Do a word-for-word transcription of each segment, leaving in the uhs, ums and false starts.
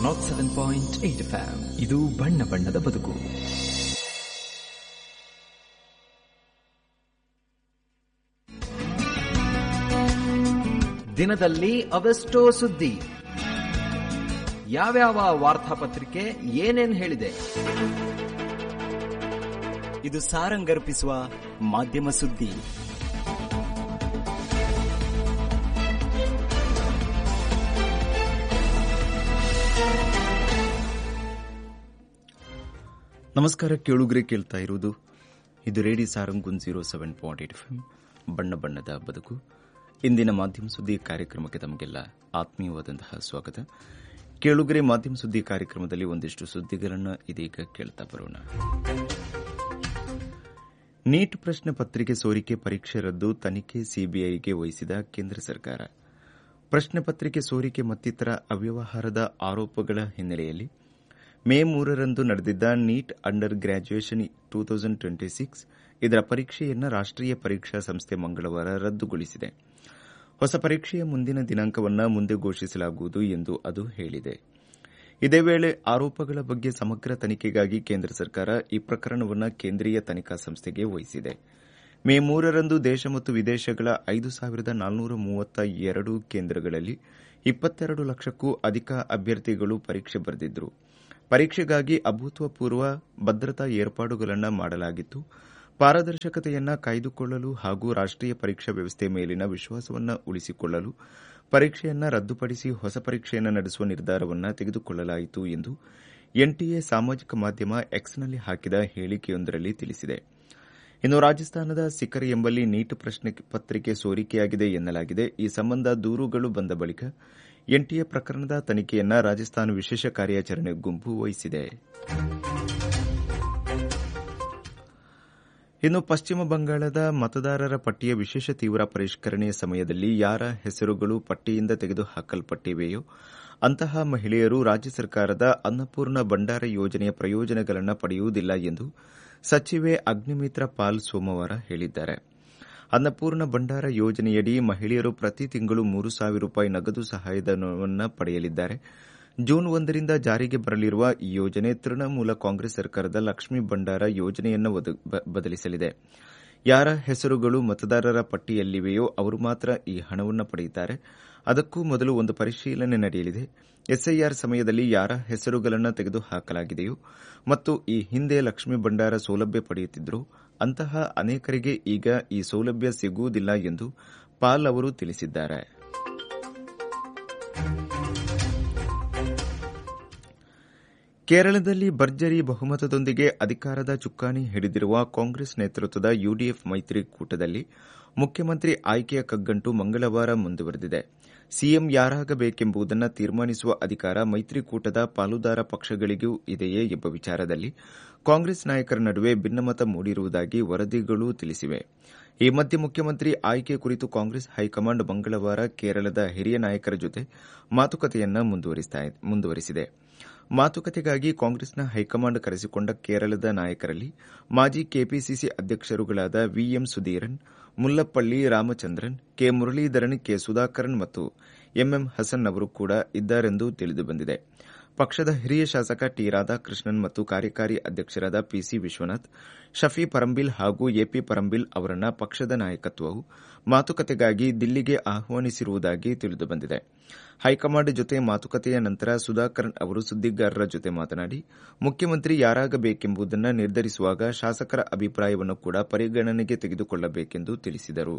Not seven point eight F M. ಇದು ಬಣ್ಣ ಬಣ್ಣದ ಬದುಕು. ದಿನದಲ್ಲಿ ಅವೆಷ್ಟೋ ಸುದ್ದಿ, ಯಾವ್ಯಾವ ವಾರ್ತಾಪತ್ರಿಕೆ ಏನೇನ್ ಹೇಳಿದೆ, ಇದು ಸಾರಂಗರ್ಪಿಸುವ ಮಾಧ್ಯಮ ಸುದ್ದಿ. ನಮಸ್ಕಾರ ಕೇಳುಗರೆ, ಕೇಳ್ತಾ ಇರುವುದು ಇದು radio Sarang one zero seven point eight F M, ಬಣ್ಣ ಬಣ್ಣದ ಬದುಕು. ಇಂದಿನ ಮಾಧ್ಯಮ ಸುದ್ದಿ ಕಾರ್ಯಕ್ರಮಕ್ಕೆ ತಮಗೆಲ್ಲ ಆತ್ಮೀಯವಾದಂತಹ ಸ್ವಾಗತ. ಕೇಳುಗರೆ, ಮಾಧ್ಯಮ ಸುದ್ದಿ ಕಾರ್ಯಕ್ರಮದಲ್ಲಿ ಒಂದಿಷ್ಟು ಸುದ್ದಿಗಳನ್ನು ಇದೀಗ ಕೇಳ್ತಾ ಬರೋಣ. ನೀಟ್ ಪ್ರಶ್ನೆ ಪತ್ರಿಕೆ ಸೋರಿಕೆ ಪರೀಕ್ಷೆ ರದ್ದು, ತನಿಖೆ ಸಿಬಿಐಗೆ ವಹಿಸಿದ ಕೇಂದ್ರ ಸರ್ಕಾರ. ಪ್ರಶ್ನೆ ಪತ್ರಿಕೆ ಸೋರಿಕೆ ಮತ್ತಿತರ ಅವ್ಯವಹಾರದ ಆರೋಪಗಳ ಹಿನ್ನೆಲೆಯಲ್ಲಿ ಮೇ ಮೂರರಂದು ನಡೆದಿದ್ದ neat under graduation two thousand twenty six ಇದರ ಪರೀಕ್ಷೆಯನ್ನು ರಾಷ್ಟೀಯ ಪರೀಕ್ಷಾ ಸಂಸ್ಥೆ ಮಂಗಳವಾರ ರದ್ದುಗೊಳಿಸಿದೆ. ಹೊಸ ಪರೀಕ್ಷೆಯ ಮುಂದಿನ ದಿನಾಂಕವನ್ನು ಮುಂದೆ ಘೋಷಿಸಲಾಗುವುದು ಎಂದು ಅದು ಹೇಳಿದೆ. ಇದೇ ವೇಳೆ ಆರೋಪಗಳ ಬಗ್ಗೆ ಸಮಗ್ರ ತನಿಖೆಗಾಗಿ ಕೇಂದ್ರ ಸರ್ಕಾರ ಈ ಪ್ರಕರಣವನ್ನು ಕೇಂದ್ರೀಯ ತನಿಖಾ ಸಂಸ್ಥೆಗೆ ವಹಿಸಿದೆ. ಮೇ ಮೂರರಂದು ದೇಶ ಮತ್ತು ವಿದೇಶಗಳ ಐದು ಸಾವಿರದ ನಾಲ್ನೂರ ಮೂವತ್ತ ಎರಡು ಕೇಂದ್ರಗಳಲ್ಲಿ ಇಪ್ಪತ್ತೆರಡು ಲಕ್ಷಕ್ಕೂ ಅಧಿಕ ಅಭ್ಯರ್ಥಿಗಳು ಪರೀಕ್ಷೆ ಬರೆದಿದ್ದರು. ಪರೀಕ್ಷೆಗಾಗಿ ಅಭೂತಪೂರ್ವ ಭದ್ರತಾ ಏರ್ಪಾಡುಗಳನ್ನು ಮಾಡಲಾಗಿತ್ತು. ಪಾರದರ್ಶಕತೆಯನ್ನು ಕಾಯ್ದುಕೊಳ್ಳಲು ಹಾಗೂ ರಾಷ್ಟೀಯ ಪರೀಕ್ಷಾ ವ್ಯವಸ್ಥೆ ಮೇಲಿನ ವಿಶ್ವಾಸವನ್ನು ಉಳಿಸಿಕೊಳ್ಳಲು ಪರೀಕ್ಷೆಯನ್ನು ರದ್ದುಪಡಿಸಿ ಹೊಸ ಪರೀಕ್ಷೆಯನ್ನು ನಡೆಸುವ ನಿರ್ಧಾರವನ್ನು ತೆಗೆದುಕೊಳ್ಳಲಾಯಿತು ಎಂದು ಎನ್ಟಿಎ ಸಾಮಾಜಿಕ ಮಾಧ್ಯಮ ಎಕ್ಸ್ನಲ್ಲಿ ಹಾಕಿದ ಹೇಳಿಕೆಯೊಂದರಲ್ಲಿ ತಿಳಿಸಿದೆ. ಇನ್ನು ರಾಜಸ್ಥಾನದ ಸಿಕರ್ ಎಂಬಲ್ಲಿ ನೀಟ್ ಪ್ರಶ್ನೆ ಪತ್ರಿಕೆ ಸೋರಿಕೆಯಾಗಿದೆ ಎನ್ನಲಾಗಿದೆ. ಈ ಸಂಬಂಧ ದೂರುಗಳು ಬಂದ ಬಳಿಕ ಎನ್ಟಿಎ ಪ್ರಕರಣದ ತನಿಖೆಯನ್ನು ರಾಜಸ್ಥಾನ ವಿಶೇಷ ಕಾರ್ಯಾಚರಣೆ ಗುಂಪು ವಹಿಸಿದೆ. ಇನ್ನು ಪಶ್ಚಿಮ ಬಂಗಾಳದ ಮತದಾರರ ಪಟ್ಟಿಯ ವಿಶೇಷ ತೀವ್ರ ಪರಿಷ್ಕರಣೆ ಸಮಯದಲ್ಲಿ ಯಾರ ಹೆಸರುಗಳು ಪಟ್ಟಿಯಿಂದ ತೆಗೆದುಹಾಕಲ್ಪಟ್ಟಿವೆಯೋ ಅಂತಹ ಮಹಿಳೆಯರು ರಾಜ್ಯ ಸರ್ಕಾರದ ಅನ್ನಪೂರ್ಣ ಭಂಡಾರ ಯೋಜನೆಯ ಪ್ರಯೋಜನಗಳನ್ನು ಪಡೆಯುವುದಿಲ್ಲ ಎಂದು ಸಚಿವೆ ಅಗ್ನಿಮಿತ್ರ ಪಾಲ್ ಸೋಮವಾರ ಹೇಳಿದ್ದಾರೆ. ಅನ್ನಪೂರ್ಣ ಭಂಡಾರ ಯೋಜನೆಯಡಿ ಮಹಿಳೆಯರು ಪ್ರತಿ ತಿಂಗಳು ಮೂರು ಸಾವಿರ ರೂಪಾಯಿ ನಗದು ಸಹಾಯಧನವನ್ನು ಪಡೆಯಲಿದ್ದಾರೆ. ಜೂನ್ ಒಂದರಿಂದ ಜಾರಿಗೆ ಬರಲಿರುವ ಈ ಯೋಜನೆ ತೃಣಮೂಲ ಕಾಂಗ್ರೆಸ್ ಸರ್ಕಾರದ ಲಕ್ಷ್ಮೀ ಭಂಡಾರ ಯೋಜನೆಯನ್ನು ಬದಲಿಸಲಿದೆ. ಯಾರ ಹೆಸರುಗಳು ಮತದಾರರ ಪಟ್ಟಿಯಲ್ಲಿವೆಯೋ ಅವರು ಮಾತ್ರ ಈ ಹಣವನ್ನು ಪಡೆಯುತ್ತಾರೆ. ಅದಕ್ಕೂ ಮೊದಲು ಒಂದು ಪರಿಶೀಲನೆ ನಡೆಯಲಿದೆ. ಎಸ್ಐಆರ್ ಸಮಯದಲ್ಲಿ ಯಾರ ಹೆಸರುಗಳನ್ನು ತೆಗೆದುಹಾಕಲಾಗಿದೆಯೋ ಮತ್ತು ಈ ಹಿಂದೆ ಲಕ್ಷ್ಮೀ ಭಂಡಾರ ಸೌಲಭ್ಯ ಪಡೆಯುತ್ತಿದ್ದರೋ ಅಂತಹ ಅನೇಕರಿಗೆ ಈಗ ಈ ಸೌಲಭ್ಯ ಸಿಗುವುದಿಲ್ಲ ಎಂದು ಪಾಲ್ ಅವರು ತಿಳಿಸಿದ್ದಾರೆ. ಕೇರಳದಲ್ಲಿ ಭರ್ಜರಿ ಬಹುಮತದೊಂದಿಗೆ ಅಧಿಕಾರದ ಚುಕ್ಕಾಣಿ ಹಿಡಿದಿರುವ ಕಾಂಗ್ರೆಸ್ ನೇತೃತ್ವದ ಯುಡಿಎಫ್ ಮೈತ್ರಿಕೂಟದಲ್ಲಿ ಮುಖ್ಯಮಂತ್ರಿ ಆಯ್ಕೆಯ ಕಗ್ಗಂಟು ಮಂಗಳವಾರ ಮುಂದುವರೆದಿದೆ. ಸಿಎಂ ಯಾರಾಗಬೇಕೆಂಬುದನ್ನು ತೀರ್ಮಾನಿಸುವ ಅಧಿಕಾರ ಮೈತ್ರಿಕೂಟದ ಪಾಲುದಾರ ಪಕ್ಷಗಳಿಗೂ ಇದೆಯೇ ಎಂಬ ವಿಚಾರದಲ್ಲಿ ಕಾಂಗ್ರೆಸ್ ನಾಯಕರ ನಡುವೆ ಭಿನ್ನಮತ ಮೂಡಿರುವುದಾಗಿ ವರದಿಗಳು ತಿಳಿಸಿವೆ. ಈ ಮಧ್ಯೆ ಮುಖ್ಯಮಂತ್ರಿ ಆಯ್ಕೆ ಕುರಿತು ಕಾಂಗ್ರೆಸ್ ಹೈಕಮಾಂಡ್ ಮಂಗಳವಾರ ಕೇರಳದ ಹಿರಿಯ ನಾಯಕರ ಜೊತೆ ಮಾತುಕತೆಯನ್ನು ಮುಂದುವರಿಸಿದೆ. ಮಾತುಕತೆಗಾಗಿ ಕಾಂಗ್ರೆಸ್ನ ಹೈಕಮಾಂಡ್ ಕರೆಸಿಕೊಂಡ ಕೇರಳದ ನಾಯಕರಲ್ಲಿ ಮಾಜಿ KPCC ಅಧ್ಯಕ್ಷರುಗಳಾದ VM ಸುಧೀರನ್, ಮುಲ್ಲಪ್ಪಳ್ಳಿ Ramachandran, K Muraleedharan, K Sudhakaran ಮತ್ತು ಎಂಎಂ ಹಸನ್ ಅವರು ಕೂಡ ಇದ್ದಾರೆಂದು ತಿಳಿದುಬಂದಿದೆ. ಪಕ್ಷದ ಹಿರಿಯ ಶಾಸಕ ಟಿ ರಾಧಾಕೃಷ್ಣನ್ ಮತ್ತು ಕಾರ್ಯಕಾರಿ ಅಧ್ಯಕ್ಷರಾದ ಪಿಸಿ ವಿಶ್ವನಾಥ್, ಶಫಿ ಪರಂಬಿಲ್ ಹಾಗೂ ಎಪಿ ಪರಂಬಿಲ್ ಅವರನ್ನ ಪಕ್ಷದ ನಾಯಕತ್ವವು ಮಾತುಕತೆಗಾಗಿ ದಿಲ್ಲಿಗೆ ಆಹ್ವಾನಿಸಿರುವುದಾಗಿ ತಿಳಿದುಬಂದಿದೆ. ಹೈಕಮಾಂಡ್ ಜೊತೆ ಮಾತುಕತೆಯ ನಂತರ ಸುಧಾಕರನ್ ಅವರು ಸುದ್ದಿಗಾರರ ಜೊತೆ ಮಾತನಾಡಿ, ಮುಖ್ಯಮಂತ್ರಿ ಯಾರಾಗಬೇಕೆಂಬುದನ್ನು ನಿರ್ಧರಿಸುವಾಗ ಶಾಸಕರ ಅಭಿಪ್ರಾಯವನ್ನು ಕೂಡ ಪರಿಗಣನೆಗೆ ತೆಗೆದುಕೊಳ್ಳಬೇಕೆಂದು ತಿಳಿಸಿದರು.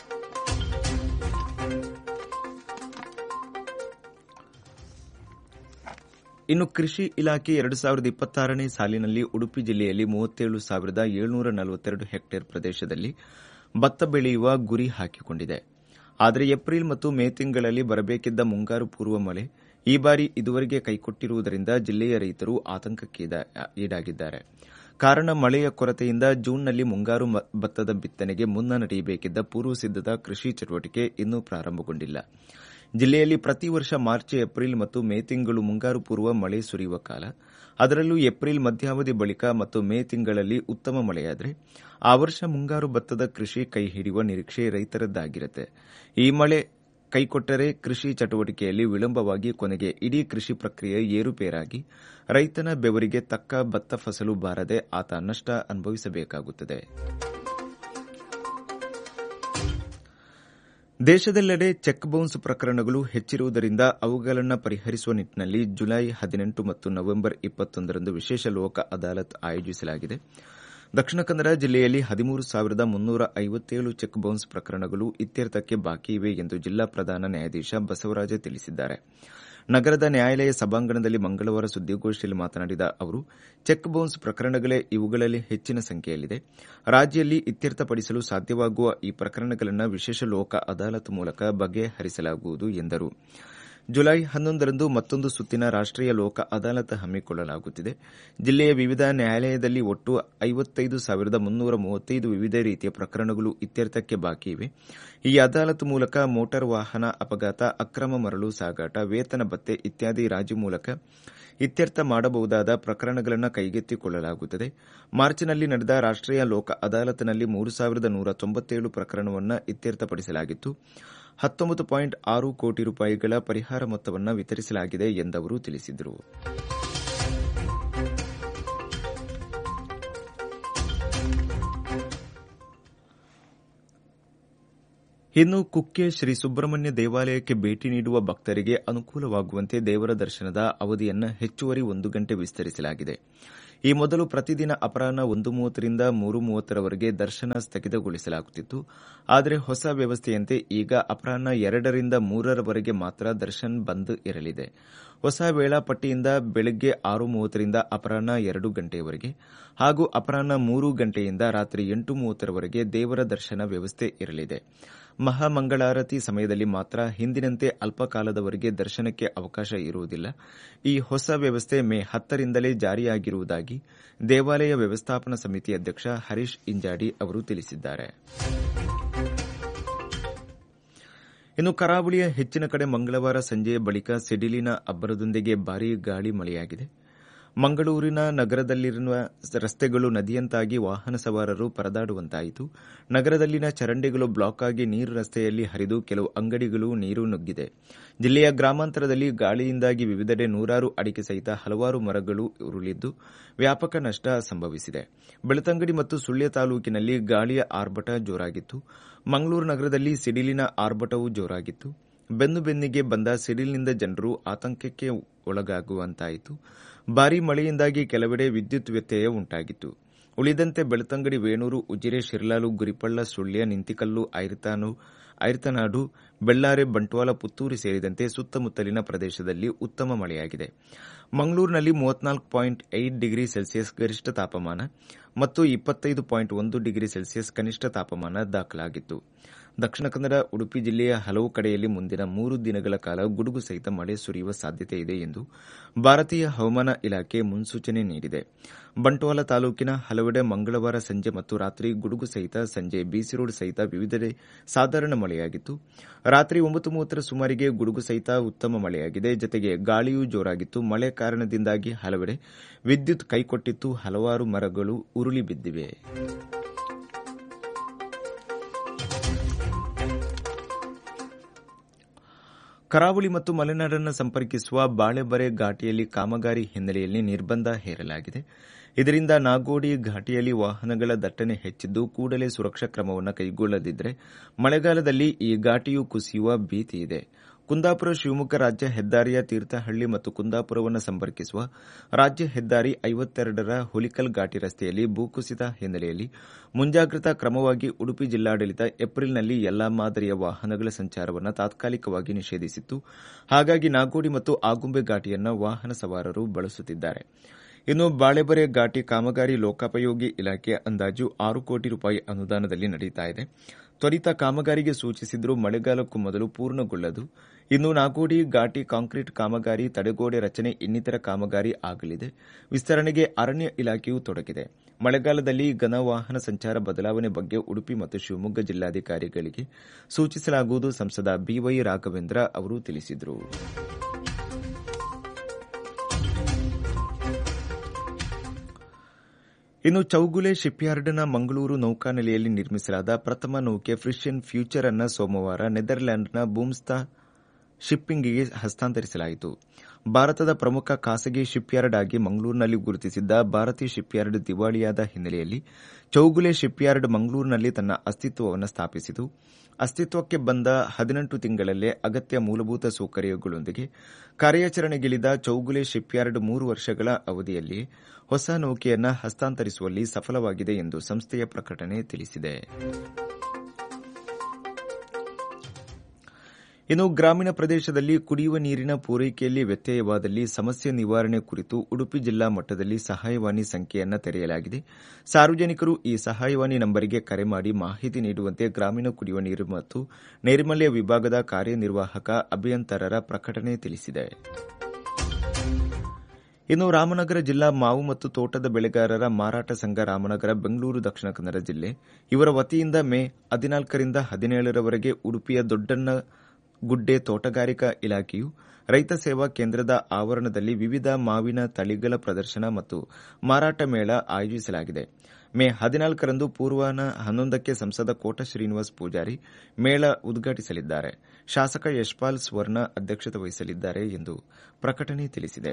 ಇನ್ನು ಕೃಷಿ ಇಲಾಖೆ ಎರಡು ಸಾವಿರದ ಇಪ್ಪತ್ತಾರನೇ ಸಾಲಿನಲ್ಲಿ ಉಡುಪಿ ಜಿಲ್ಲೆಯಲ್ಲಿ ಮೂವತ್ತೇಳು ಸಾವಿರದ ಏಳುನೂರ ನಲವತ್ತೆರಡು ಹೆಕ್ಟೇರ್ ಪ್ರದೇಶದಲ್ಲಿ ಭತ್ತ ಬೆಳೆಯುವ ಗುರಿ ಹಾಕಿಕೊಂಡಿದೆ. ಆದರೆ ಏಪ್ರಿಲ್ ಮತ್ತು ಮೇ ತಿಂಗಳಲ್ಲಿ ಬರಬೇಕಿದ್ದ ಮುಂಗಾರು ಪೂರ್ವ ಮಳೆ ಈ ಬಾರಿ ಇದುವರೆಗೆ ಕೈಕೊಟ್ಟಿರುವುದರಿಂದ ಜಿಲ್ಲೆಯ ರೈತರು ಆತಂಕಕ್ಕೆ ಈಡಾಗಿದ್ದಾರೆ. ಕಾರಣ ಮಳೆಯ ಕೊರತೆಯಿಂದ ಜೂನ್ನಲ್ಲಿ ಮುಂಗಾರು ಭತ್ತದ ಬಿತ್ತನೆಗೆ ಮುನ್ನ ನಡೆಯಬೇಕಿದ್ದ ಪೂರ್ವ ಸಿದ್ದತಾ ಕೃಷಿ ಚಟುವಟಿಕೆ ಇನ್ನೂ ಪ್ರಾರಂಭಗೊಂಡಿಲ್ಲ. ಜಿಲ್ಲೆಯಲ್ಲಿ ಪ್ರತಿ ವರ್ಷ ಮಾರ್ಚ್, ಏಪ್ರಿಲ್ ಮತ್ತು ಮೇ ತಿಂಗಳು ಮುಂಗಾರು ಪೂರ್ವ ಮಳೆ ಸುರಿಯುವ ಕಾಲ. ಅದರಲ್ಲೂ ಏಪ್ರಿಲ್ ಮಧ್ಯಾವಧಿ ಬಳಿಕ ಮತ್ತು ಮೇ ತಿಂಗಳಲ್ಲಿ ಉತ್ತಮ ಮಳೆಯಾದರೆ ಆ ವರ್ಷ ಮುಂಗಾರು ಭತ್ತದ ಕೃಷಿ ಕೈ ಹಿಡಿಯುವ ನಿರೀಕ್ಷೆ ರೈತರದ್ದಾಗಿರುತ್ತೆ. ಈ ಮಳೆ ಕೈಕೊಟ್ಟರೆ ಕೃಷಿ ಚಟುವಟಿಕೆಯಲ್ಲಿ ವಿಳಂಬವಾಗಿ ಕೊನೆಗೆ ಇಡೀ ಕೃಷಿ ಪ್ರಕ್ರಿಯೆ ಏರುಪೇರಾಗಿ ರೈತನ ಬೆವರಿಗೆ ತಕ್ಕ ಭತ್ತ ಫಸಲು ಬಾರದೆ ಆತ ನಷ್ಟ ಅನುಭವಿಸಬೇಕಾಗುತ್ತದೆ. ದೇಶದೆಲ್ಲೆಡೆ ಚೆಕ್ ಬೌನ್ಸ್ ಪ್ರಕರಣಗಳು ಹೆಚ್ಚಿರುವುದರಿಂದ ಅವುಗಳನ್ನು ಪರಿಹರಿಸುವ ನಿಟ್ಟಿನಲ್ಲಿ ಜುಲೈ ಹದಿನೆಂಟು ಮತ್ತು ನವೆಂಬರ್ ಇಪ್ಪತ್ತೊಂದರಂದು ವಿಶೇಷ ಲೋಕ ಅದಾಲತ್ ಆಯೋಜಿಸಲಾಗಿದೆ. ದಕ್ಷಿಣ ಕನ್ನಡ ಜಿಲ್ಲೆಯಲ್ಲಿ ಹದಿಮೂರು ಸಾವಿರದ ಮುನ್ನೂರ ಐವತ್ತೇಳು ಚೆಕ್ ಬೌನ್ಸ್ ಪ್ರಕರಣಗಳು ಇತ್ಯರ್ಥಕ್ಕೆ ಬಾಕಿ ಇವೆ ಎಂದು ಜಿಲ್ಲಾ ಪ್ರಧಾನ ನ್ಯಾಯಾಧೀಶ ಬಸವರಾಜ ತಿಳಿಸಿದ್ದಾರೆ. ನಗರದ ನ್ಯಾಯಾಲಯ ಸಭಾಂಗಣದಲ್ಲಿ ಮಂಗಳವಾರ ಸುದ್ದಿಗೋಷ್ಠಿಯಲ್ಲಿ ಮಾತನಾಡಿದ ಅವರು, ಚೆಕ್ ಬೌನ್ಸ್ ಪ್ರಕರಣಗಳೇ ಇವುಗಳಲ್ಲಿ ಹೆಚ್ಚಿನ ಸಂಖ್ಯೆಯಲ್ಲಿದೆ. ರಾಜ್ಯದಲ್ಲಿ ಇತ್ಯರ್ಥಪಡಿಸಲು ಸಾಧ್ಯವಾಗುವ ಈ ಪ್ರಕರಣಗಳನ್ನು ವಿಶೇಷ ಲೋಕ ಅದಾಲತ್ ಮೂಲಕ ಬಗೆಹರಿಸಲಾಗುವುದು ಎಂದರು. ಜುಲೈ ಹನ್ನೊಂದರಂದು ಮತ್ತೊಂದು ಸುತ್ತಿನ ರಾಷ್ಟೀಯ ಲೋಕ ಅದಾಲತ್ ಹಮ್ಮಿಕೊಳ್ಳಲಾಗುತ್ತಿದೆ. ಜಿಲ್ಲೆಯ ವಿವಿಧ ನ್ಯಾಯಾಲಯದಲ್ಲಿ ಒಟ್ಟು ಐವತ್ತೈದು ಸಾವಿರದ ಮುನ್ನೂರ ಮೂವತ್ತೈದು ವಿವಿಧ ರೀತಿಯ ಪ್ರಕರಣಗಳು ಇತ್ಯರ್ಥಕ್ಕೆ ಬಾಕಿ ಇವೆ. ಈ ಅದಾಲತ್ ಮೂಲಕ ಮೋಟಾರ್ ವಾಹನ ಅಪಘಾತ, ಅಕ್ರಮ ಮರಳು ಸಾಗಾಟ, ವೇತನ ಭತ್ಯೆ ಇತ್ಯಾದಿ ರಾಜಿ ಮೂಲಕ ಇತ್ಯರ್ಥ ಮಾಡಬಹುದಾದ ಪ್ರಕರಣಗಳನ್ನು ಕೈಗೆತ್ತಿಕೊಳ್ಳಲಾಗುತ್ತದೆ. ಮಾರ್ಚ್ನಲ್ಲಿ ನಡೆದ ರಾಷ್ಟೀಯ ಲೋಕ ಅದಾಲತ್ನಲ್ಲಿ ಮೂರು ಸಾವಿರದ ನೂರ ತೊಂಬತ್ತೇಳು ಪ್ರಕರಣವನ್ನು ಇತ್ಯರ್ಥಪಡಿಸಲಾಗಿತ್ತು. ಹತ್ತೊಂಬತ್ತು ಪಾಯಿಂಟ್ ಆರು ಕೋಟಿ ರೂಪಾಯಿಗಳ ಪರಿಹಾರ ಮೊತ್ತವನ್ನು ವಿತರಿಸಲಾಗಿದೆ ಎಂದವರು ತಿಳಿಸಿದರು. ಇನ್ನು ಕುಕ್ಕೆ ಶ್ರೀ ಸುಬ್ರಹ್ಮಣ್ಯ ದೇವಾಲಯಕ್ಕೆ ಭೇಟಿ ನೀಡುವ ಭಕ್ತರಿಗೆ ಅನುಕೂಲವಾಗುವಂತೆ ದೇವರ ದರ್ಶನದ ಅವಧಿಯನ್ನು ಹೆಚ್ಚುವರಿ ಒಂದು ಗಂಟೆ ವಿಸ್ತರಿಸಲಾಗಿದೆ. ಈ ಮೊದಲು ಪ್ರತಿದಿನ ಅಪರಾಹ್ನ ಒಂದು ಮೂವತ್ತರಿಂದ ಮೂರು ಮೂವತ್ತರವರೆಗೆ ದರ್ಶನ ಸ್ಥಗಿತಗೊಳಿಸಲಾಗುತ್ತಿತ್ತು. ಆದರೆ ಹೊಸ ವ್ಯವಸ್ಥೆಯಂತೆ ಈಗ ಅಪರಾಹ್ನ ಎರಡರಿಂದ ಮೂರರವರೆಗೆ ಮಾತ್ರ ದರ್ಶನ್ ಬಂದ್ ಇರಲಿದೆ. ಹೊಸ ವೇಳಾಪಟ್ಟಿಯಿಂದ ಬೆಳಗ್ಗೆ ಆರು ಮೂವತ್ತರಿಂದ ಅಪರಾಹ್ನ ಎರಡು ಗಂಟೆಯವರೆಗೆ ಹಾಗೂ ಅಪರಾಹ್ನ ಮೂರು ಗಂಟೆಯಿಂದ ರಾತ್ರಿ ಎಂಟು ಮೂವತ್ತರವರೆಗೆ ದೇವರ ದರ್ಶನ ವ್ಯವಸ್ಥೆ ಇರಲಿದೆ. ಮಹಾಮಂಗಳಾರತಿ ಸಮಯದಲ್ಲಿ ಮಾತ್ರ ಹಿಂದಿನಂತೆ ಅಲ್ಪಕಾಲದವರೆಗೆ ದರ್ಶನಕ್ಕೆ ಅವಕಾಶ ಇರುವುದಿಲ್ಲ. ಈ ಹೊಸ ವ್ಯವಸ್ಥೆ ಮೇ ಹತ್ತರಿಂದಲೇ ಜಾರಿಯಾಗಿರುವುದಾಗಿ ದೇವಾಲಯ ವ್ಯವಸ್ಥಾಪನಾ ಸಮಿತಿ ಅಧ್ಯಕ್ಷ ಹರೀಶ್ ಇಂಜಾಡಿ ಅವರು ತಿಳಿಸಿದ್ದಾರೆ. ಇನ್ನು ಕರಾವಳಿಯ ಹೆಚ್ಚಿನ ಕಡೆ ಮಂಗಳವಾರ ಸಂಜೆಯ ಬಳಿಕ ಸಿಡಿಲಿನ ಅಬ್ಬರದೊಂದಿಗೆ ಭಾರೀ ಗಾಳಿ ಮಳೆಯಾಗಿದೆ. ಮಂಗಳೂರಿನ ನಗರದಲ್ಲಿರುವ ರಸ್ತೆಗಳು ನದಿಯಂತಾಗಿ ವಾಹನ ಸವಾರರು ಪರದಾಡುವಂತಾಯಿತು. ನಗರದಲ್ಲಿನ ಚರಂಡಿಗಳು ಬ್ಲಾಕ್ ಆಗಿ ನೀರು ರಸ್ತೆಯಲ್ಲಿ ಹರಿದು ಕೆಲವು ಅಂಗಡಿಗಳು ನೀರು ನುಗ್ಗಿದೆ. ಜಿಲ್ಲೆಯ ಗ್ರಾಮಾಂತರದಲ್ಲಿ ಗಾಳಿಯಿಂದಾಗಿ ವಿವಿಧೆಡೆ ನೂರಾರು ಅಡಿಕೆ ಸಹಿತ ಹಲವಾರು ಮರಗಳು ಉರುಳಿದ್ದು ವ್ಯಾಪಕ ನಷ್ಟ ಸಂಭವಿಸಿದೆ. ಬೆಳ್ತಂಗಡಿ ಮತ್ತು ಸುಳ್ಯ ತಾಲೂಕಿನಲ್ಲಿ ಗಾಳಿಯ ಆರ್ಭಟ ಜೋರಾಗಿತ್ತು. ಮಂಗಳೂರು ನಗರದಲ್ಲಿ ಸಿಡಿಲಿನ ಆರ್ಭಟವೂ ಜೋರಾಗಿತ್ತು. ಬೆನ್ನು ಬೆನ್ನಿಗೆ ಬಂದ ಸಿಡಿಲಿನಿಂದ ಜನರು ಆತಂಕಕ್ಕೆ ಒಳಗಾಗುವಂತಾಯಿತು. ಭಾರೀ ಮಳೆಯಿಂದಾಗಿ ಕೆಲವೆಡೆ ವಿದ್ಯುತ್ ವ್ಯತ್ಯಯ ಉಂಟಾಗಿತ್ತು. ಉಳಿದಂತೆ ಬೆಳ್ತಂಗಡಿ, ವೇಣೂರು, ಉಜಿರೆ, ಶಿರ್ಲಾಲು, ಗುರಿಪಳ್ಳ, ಸುಳ್ಯ, ನಿಂತಿಕಲ್ಲು, ಐರ್ತನಾಡು, ಬೆಳ್ಳಾರೆ, ಬಂಟ್ವಾಳ, ಪುತ್ತೂರು ಸೇರಿದಂತೆ ಸುತ್ತಮುತ್ತಲಿನ ಪ್ರದೇಶದಲ್ಲಿ ಉತ್ತಮ ಮಳೆಯಾಗಿದೆ. ಮಂಗಳೂರಿನಲ್ಲಿ ಮೂವತ್ನಾಲ್ಕು ಪಾಯಿಂಟ್ ಐದು ಡಿಗ್ರಿ ಸೆಲ್ಸಿಯಸ್ ಗರಿಷ್ಠ ತಾಪಮಾನ ಮತ್ತು ಇಪ್ಪತ್ತೈದು ಪಾಯಿಂಟ್ ಒಂದು ಡಿಗ್ರಿ ಸೆಲ್ಸಿಯಸ್ ಕನಿಷ್ಠ ತಾಪಮಾನ ದಾಖಲಾಗಿತ್ತು. ದಕ್ಷಿಣ ಕನ್ನಡ, ಉಡುಪಿ ಜಿಲ್ಲೆಯ ಹಲವು ಕಡೆಯಲ್ಲಿ ಮುಂದಿನ ಮೂರು ದಿನಗಳ ಕಾಲ ಗುಡುಗು ಸಹಿತ ಮಳೆ ಸುರಿಯುವ ಸಾಧ್ಯತೆ ಇದೆ ಎಂದು ಭಾರತೀಯ ಹವಾಮಾನ ಇಲಾಖೆ ಮುನ್ಸೂಚನೆ ನೀಡಿದೆ. ಬಂಟ್ವಾಳ ತಾಲೂಕಿನ ಹಲವೆಡೆ ಮಂಗಳವಾರ ಸಂಜೆ ಮತ್ತು ರಾತ್ರಿ ಗುಡುಗು ಸಹಿತ, ಸಂಜೆ ಬೀಸಿರೋಡ್ ಸಹಿತ ವಿವಿಧೆಡೆ ಸಾಧಾರಣ ಮಳೆಯಾಗಿತ್ತು. ರಾತ್ರಿ ಒಂಬತ್ತು ಮೂವತ್ತರ ಸುಮಾರಿಗೆ ಗುಡುಗು ಸಹಿತ ಉತ್ತಮ ಮಳೆಯಾಗಿದೆ. ಜತೆಗೆ ಗಾಳಿಯೂ ಜೋರಾಗಿತ್ತು. ಮಳೆ ಕಾರಣದಿಂದಾಗಿ ಹಲವೆಡೆ ವಿದ್ಯುತ್ ಕೈಕೊಟ್ಟಿತ್ತು. ಹಲವಾರು ಮರಗಳು ಉರುಳಿ ಬಿದ್ದಿವೆ. ಕರಾವಳಿ ಮತ್ತು ಮಲೆನಾಡನ್ನು ಸಂಪರ್ಕಿಸುವ ಬಾಳೆಬರೆ ಘಾಟಿಯಲ್ಲಿ ಕಾಮಗಾರಿ ಹಿನ್ನೆಲೆಯಲ್ಲಿ ನಿರ್ಬಂಧ ಹೇರಲಾಗಿದೆ. ಇದರಿಂದ ನಾಗೋಡಿ ಘಾಟಿಯಲ್ಲಿ ವಾಹನಗಳ ದಟ್ಟಣೆ ಹೆಚ್ಚಿದ್ದು ಕೂಡಲೇ ಸುರಕ್ಷಾ ಕ್ರಮವನ್ನು ಕೈಗೊಳ್ಳದಿದ್ದರೆ ಮಳೆಗಾಲದಲ್ಲಿ ಈ ಘಾಟಿಯು ಕುಸಿಯುವ ಭೀತಿ ಇದೆ. ಕುಂದಾಪುರ ಶಿವಮೊಗ್ಗ ರಾಜ್ಯ ಹೆದ್ದಾರಿಯ ತೀರ್ಥಹಳ್ಳಿ ಮತ್ತು ಕುಂದಾಪುರವನ್ನು ಸಂಪರ್ಕಿಸುವ ರಾಜ್ಯ ಹೆದ್ದಾರಿ ಐವತ್ತೆರಡರ ಹುಲಿಕಲ್ ಘಾಟಿ ರಸ್ತೆಯಲ್ಲಿ ಭೂಕುಸಿತ ಹಿನ್ನೆಲೆಯಲ್ಲಿ ಮುಂಜಾಗ್ರತಾ ಕ್ರಮವಾಗಿ ಉಡುಪಿ ಜಿಲ್ಲಾಡಳಿತ ಏಪ್ರಿಲ್ನಲ್ಲಿ ಎಲ್ಲಾ ಮಾದರಿಯ ವಾಹನಗಳ ಸಂಚಾರವನ್ನು ತಾತ್ಕಾಲಿಕವಾಗಿ ನಿಷೇಧಿಸಿತ್ತು. ಹಾಗಾಗಿ ನಾಗೋಡಿ ಮತ್ತು ಆಗುಂಬೆ ಘಾಟಿಯನ್ನು ವಾಹನ ಸವಾರರು ಬಳಸುತ್ತಿದ್ದಾರೆ. ಇನ್ನು ಬಾಳೆಬರೆ ಘಾಟಿ ಕಾಮಗಾರಿ ಲೋಕೋಪಯೋಗಿ ಇಲಾಖೆ ಅಂದಾಜು ಆರು ಕೋಟಿ ರೂಪಾಯಿ ಅನುದಾನದಲ್ಲಿ ನಡೆಯುತ್ತಾ ಇದೆ. ತ್ವರಿತ ಕಾಮಗಾರಿಗೆ ಸೂಚಿಸಿದರೂ ಮಳೆಗಾಲಕ್ಕೂ ಮೊದಲು ಪೂರ್ಣಗೊಳ್ಳದು. ಇನ್ನು ನಾಗೋಡಿ ಘಾಟಿ ಕಾಂಕ್ರೀಟ್ ಕಾಮಗಾರಿ, ತಡೆಗೋಡೆ ರಚನೆ ಇನ್ನಿತರ ಕಾಮಗಾರಿ ಆಗಲಿದೆ. ವಿಸ್ತರಣೆಗೆ ಅರಣ್ಯ ಇಲಾಖೆಯೂ ತೊಡಗಿದೆ. ಮಳೆಗಾಲದಲ್ಲಿ ಘನ ವಾಹನ ಸಂಚಾರ ಬದಲಾವಣೆ ಬಗ್ಗೆ ಉಡುಪಿ ಮತ್ತು ಶಿವಮೊಗ್ಗ ಜಿಲ್ಲಾಧಿಕಾರಿಗಳಿಗೆ ಸೂಚಿಸಲಾಗುವುದು ಸಂಸದ ಬಿವೈ ರಾಘವೇಂದ್ರ ಅವರು ತಿಳಿಸಿದರು. ಇನ್ನು ಚೌಗುಲೆ ಶಿಪ್ಯಾರ್ಡ್ನ ಮಂಗಳೂರು ನೌಕಾನೆಲೆಯಲ್ಲಿ ನಿರ್ಮಿಸಲಾದ ಪ್ರಥಮ ನೌಕೆ ಫ್ರಿಷಿಯನ್ ಫ್ಯೂಚರ್ ಅನ್ನು ಸೋಮವಾರ ನೆದರ್ಲ್ಯಾಂಡ್ನ ಬೂಮ್ಸ್ತಾ ಶಿಪ್ಪಿಂಗ್ಗೆ ಹಸ್ತಾಂತರಿಸಲಾಯಿತು. ಭಾರತದ ಪ್ರಮುಖ ಖಾಸಗಿ ಶಿಪ್ಯಾರ್ಡ್ ಆಗಿ ಮಂಗಳೂರಿನಲ್ಲಿ ಗುರುತಿಸಿದ್ದ ಭಾರತೀಯ ಶಿಪ್ಯಾರ್ಡ್ ದಿವಾಳಿಯಾದ ಹಿನ್ನೆಲೆಯಲ್ಲಿ ಚೌಗುಲೆ ಶಿಪ್ಯಾರ್ಡ್ ಮಂಗಳೂರಿನಲ್ಲಿ ತನ್ನ ಅಸ್ತಿತ್ವವನ್ನು ಸ್ಥಾಪಿಸಿತು. ಅಸ್ತಿತ್ವಕ್ಕೆ ಬಂದ ಹದಿನೆಂಟು ತಿಂಗಳಲ್ಲೇ ಅಗತ್ಯ ಮೂಲಭೂತ ಸೌಕರ್ಯಗಳೊಂದಿಗೆ ಕಾರ್ಯಾಚರಣೆಗಿಳಿದ ಚೌಗುಲೆ ಶಿಪ್ಯಾರ್ಡ್ ಮೂರು ವರ್ಷಗಳ ಅವಧಿಯಲ್ಲಿ ಹೊಸ ನೌಕೆಯನ್ನು ಹಸ್ತಾಂತರಿಸುವಲ್ಲಿ ಸಫಲವಾಗಿದೆ ಎಂದು ಸಂಸ್ಥೆಯ ಪ್ರಕಟಣೆ ತಿಳಿಸಿದೆ. ಇನ್ನು ಗ್ರಾಮೀಣ ಪ್ರದೇಶದಲ್ಲಿ ಕುಡಿಯುವ ನೀರಿನ ಪೂರೈಕೆಯಲ್ಲಿ ವ್ಯತ್ಯಯವಾದಲ್ಲಿ ಸಮಸ್ಯೆ ನಿವಾರಣೆ ಕುರಿತು ಉಡುಪಿ ಜಿಲ್ಲಾ ಮಟ್ಟದಲ್ಲಿ ಸಹಾಯವಾಣಿ ಸಂಖ್ಯೆಯನ್ನು ತೆರೆಯಲಾಗಿದೆ. ಸಾರ್ವಜನಿಕರು ಈ ಸಹಾಯವಾಣಿ ನಂಬರಿಗೆ ಕರೆ ಮಾಡಿ ಮಾಹಿತಿ ನೀಡುವಂತೆ ಗ್ರಾಮೀಣ ಕುಡಿಯುವ ನೀರು ಮತ್ತು ನೈರ್ಮಲ್ಯ ವಿಭಾಗದ ಕಾರ್ಯನಿರ್ವಾಹಕ ಅಭಿಯಂತರರ ಪ್ರಕಟಣೆ ತಿಳಿಸಿದೆ. ಇನ್ನು ರಾಮನಗರ ಜಿಲ್ಲಾ ಮಾವು ಮತ್ತು ತೋಟದ ಬೆಳೆಗಾರರ ಮಾರಾಟ ಸಂಘ ರಾಮನಗರ ಬೆಂಗಳೂರು ದಕ್ಷಿಣ ಕನ್ನಡ ಜಿಲ್ಲೆ ಇವರ ವತಿಯಿಂದ ಮೇ ಹದಿನಾಲ್ಕರಿಂದ ಹದಿನೇಳರವರೆಗೆ ಉಡುಪಿಯ ದೊಡ್ಡಣ್ಣ ಗುಡ್ಡೆ ತೋಟಗಾರಿಕಾ ಇಲಾಖೆಯು ರೈತ ಸೇವಾ ಕೇಂದ್ರದ ಆವರಣದಲ್ಲಿ ವಿವಿಧ ಮಾವಿನ ತಳಿಗಳ ಪ್ರದರ್ಶನ ಮತ್ತು ಮಾರಾಟ ಮೇಳ ಆಯೋಜಿಸಲಾಗಿದೆ. ಮೇ ಹದಿನಾಲ್ಕರಂದು ಪೂರ್ವಾಹ್ನ ಹನ್ನೊಂದಕ್ಕೆ ಸಂಸದ ಕೋಟ ಶ್ರೀನಿವಾಸ ಪೂಜಾರಿ ಮೇಳ ಉದ್ಘಾಟಿಸಲಿದ್ದಾರೆ. ಶಾಸಕ ಯಶ್ಪಾಲ್ ಸ್ವರ್ಣ ಅಧ್ಯಕ್ಷತೆ ವಹಿಸಲಿದ್ದಾರೆ ಎಂದು ಪ್ರಕಟಣೆ ತಿಳಿಸಿದೆ.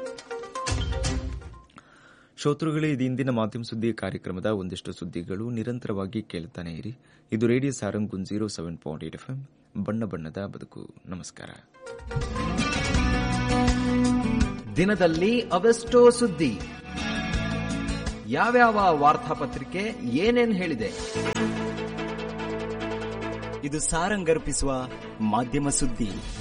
ಶ್ರೋತೃಗಳೇ, ಇದು ಇಂದಿನ ಮಾಧ್ಯಮ ಸುದ್ದಿ ಕಾರ್ಯಕ್ರಮದ ಒಂದಿಷ್ಟು ಸುದ್ದಿಗಳು. ನಿರಂತರವಾಗಿ ಕೇಳುತ್ತಾನೆ ಇರಿ. ಇದು radio Sarang zero seven point eight FM ಬಣ್ಣ ಬಣ್ಣದ ಬದುಕು. ನಮಸ್ಕಾರ. ದಿನದಲ್ಲಿ ಅವೆಷ್ಟೋ ಸುದ್ದಿ, ಯಾವ್ಯಾವ ವಾರ್ತಾಪತ್ರಿಕೆ ಏನೇನ್ ಹೇಳಿದೆ, ಇದು ಸಾರಂಗರ್ಪಿಸುವ ಮಾಧ್ಯಮ ಸುದ್ದಿ.